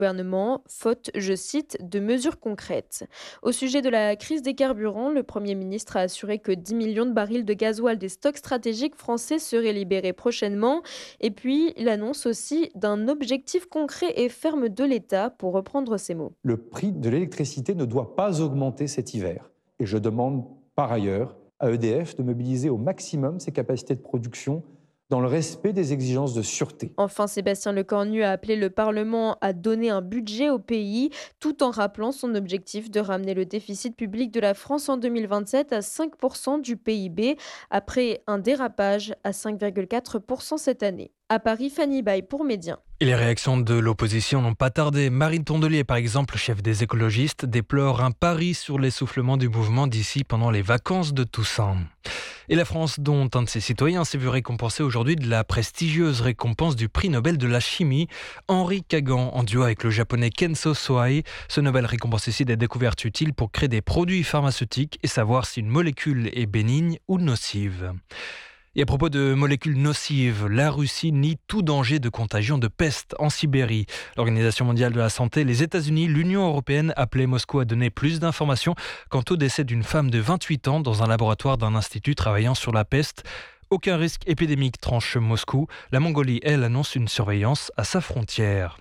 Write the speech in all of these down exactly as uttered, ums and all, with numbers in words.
gouvernement, faute, je cite, de mesures concrètes. Au sujet de la crise des carburants, le Premier ministre a assuré que dix millions de barils de gasoil des stocks stratégiques français seraient libérés prochainement. Et puis, il annonce aussi d'un objectif concret et ferme de l'État, pour reprendre ses mots. Le prix de l'électricité ne doit pas augmenter cet hiver. Et je demande par ailleurs à E D F de mobiliser au maximum ses capacités de production dans le respect des exigences de sûreté. Enfin, Sébastien Lecornu a appelé le Parlement à donner un budget au pays, tout en rappelant son objectif de ramener le déficit public de la France en deux mille vingt-sept à cinq pour cent du P I B, après un dérapage à cinq virgule quatre pour cent cette année. À Paris, Fanny Baye pour Média. Et les réactions de l'opposition n'ont pas tardé. Marine Tondelier, par exemple, chef des écologistes, déplore un pari sur l'essoufflement du mouvement d'ici pendant les vacances de Toussaint. Et la France, dont un de ses citoyens s'est vu récompensé aujourd'hui de la prestigieuse récompense du prix Nobel de la chimie, Henri Kagan, en duo avec le japonais Kenzo Sohei. Ce Nobel récompense ici des découvertes utiles pour créer des produits pharmaceutiques et savoir si une molécule est bénigne ou nocive. Et à propos de molécules nocives, la Russie nie tout danger de contagion de peste en Sibérie. L'Organisation mondiale de la santé, les États-Unis, l'Union européenne appelaient Moscou à donner plus d'informations quant au décès d'une femme de vingt-huit ans dans un laboratoire d'un institut travaillant sur la peste. Aucun risque épidémique, tranche Moscou. La Mongolie, elle, annonce une surveillance à sa frontière.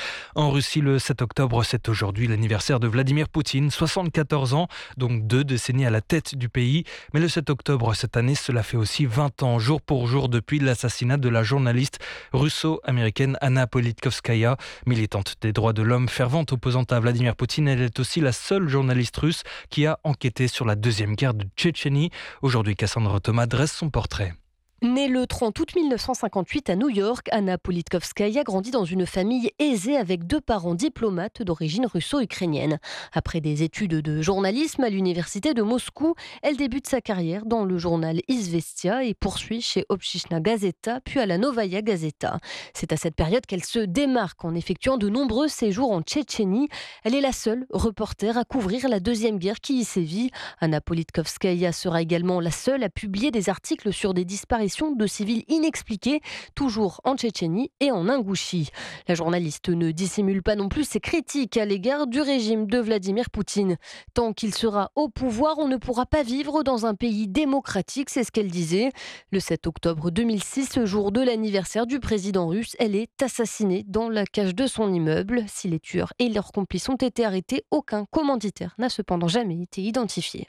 En Russie, le sept octobre, c'est aujourd'hui l'anniversaire de Vladimir Poutine, soixante-quatorze ans, donc deux décennies à la tête du pays. Mais le sept octobre, cette année, cela fait aussi vingt ans, jour pour jour, depuis l'assassinat de la journaliste russo-américaine Anna Politkovskaya, militante des droits de l'homme, fervente opposante à Vladimir Poutine. Elle est aussi la seule journaliste russe qui a enquêté sur la deuxième guerre de Tchétchénie. Aujourd'hui, Cassandra Thomas dresse son portrait. Née le trente août mille neuf cent cinquante-huit à New York, Anna Politkovskaya grandit dans une famille aisée avec deux parents diplomates d'origine russo-ukrainienne. Après des études de journalisme à l'université de Moscou, elle débute sa carrière dans le journal Izvestia et poursuit chez Obshchina Gazeta puis à la Novaya Gazeta. C'est à cette période qu'elle se démarque en effectuant de nombreux séjours en Tchétchénie. Elle est la seule reporter à couvrir la deuxième guerre qui y sévit. Anna Politkovskaya sera également la seule à publier des articles sur des disparitions de civils inexpliqués, toujours en Tchétchénie et en Ingouchie. La journaliste ne dissimule pas non plus ses critiques à l'égard du régime de Vladimir Poutine. Tant qu'il sera au pouvoir, on ne pourra pas vivre dans un pays démocratique, c'est ce qu'elle disait. Le sept octobre deux mille six, jour de l'anniversaire du président russe, elle est assassinée dans la cage de son immeuble. Si les tueurs et leurs complices ont été arrêtés, aucun commanditaire n'a cependant jamais été identifié.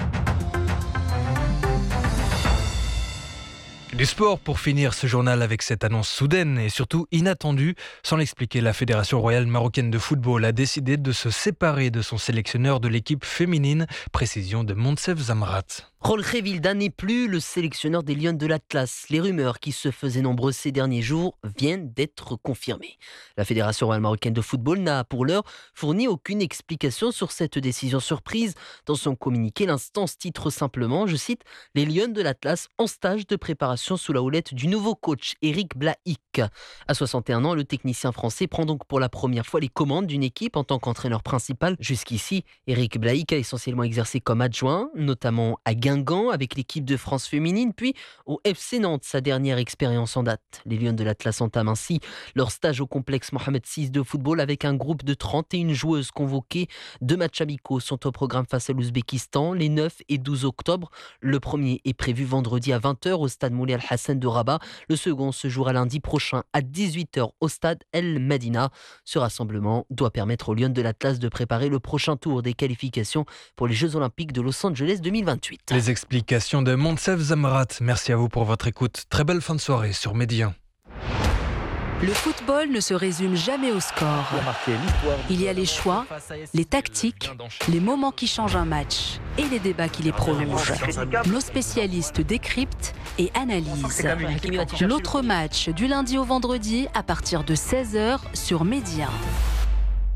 Du sport pour finir ce journal avec cette annonce soudaine et surtout inattendue. Sans l'expliquer, la Fédération royale marocaine de football a décidé de se séparer de son sélectionneur de l'équipe féminine. Précision de Monsef Zamrat. Jorge Vilda n'est plus le sélectionneur des Lions de l'Atlas. Les rumeurs qui se faisaient nombreuses ces derniers jours viennent d'être confirmées. La Fédération royale marocaine de football n'a pour l'heure fourni aucune explication sur cette décision surprise. Dans son communiqué, l'instance titre simplement, je cite, « Les Lions de l'Atlas en stage de préparation sous la houlette du nouveau coach Eric Blahic ». À soixante et un ans, le technicien français prend donc pour la première fois les commandes d'une équipe en tant qu'entraîneur principal. Jusqu'ici, Eric Blahic a essentiellement exercé comme adjoint, notamment à Guingamp avec l'équipe de France féminine, puis au F C Nantes, sa dernière expérience en date. Les Lions de l'Atlas entament ainsi leur stage au complexe Mohamed six de football avec un groupe de trente et une joueuses convoquées. Deux matchs amicaux sont au programme face à l'Ouzbékistan les neuf et douze octobre. Le premier est prévu vendredi à vingt heures au stade Moulay Al-Hassan de Rabat. Le second se jouera lundi prochain à dix-huit heures au stade El Medina. Ce rassemblement doit permettre aux Lions de l'Atlas de préparer le prochain tour des qualifications pour les Jeux Olympiques de Los Angeles deux mille vingt-huit. Les explications de Monsef Zamrat. Merci à vous pour votre écoute. Très belle fin de soirée sur Média. Le football ne se résume jamais au score. Il y a les choix, les tactiques, les moments qui changent un match et les débats qui les prolongent. Nos spécialistes décryptent et analysent. L'autre match du lundi au vendredi à partir de seize heures sur Média.